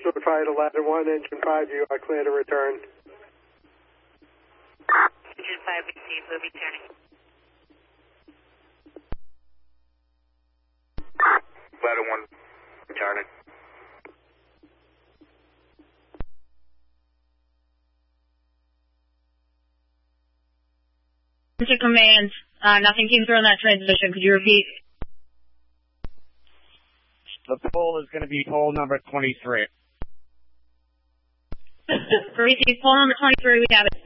notify the ladder 1, engine 5, you are clear to return. Engine 5 received, we'll be turning. Ladder 1, returning. To command, nothing came through on that transmission. Could you repeat? The pole is going to be pole number 23. Receive pole number 23, we have it.